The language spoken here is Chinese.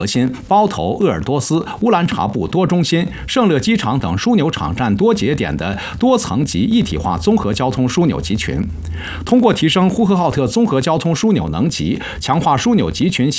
核心包头、鄂尔多斯、乌兰察布多中心、圣乐机场等枢纽场站多节点的多层级一体化综合交通枢纽集群。通过提升呼和浩特综合交通枢纽能级，强化枢纽集群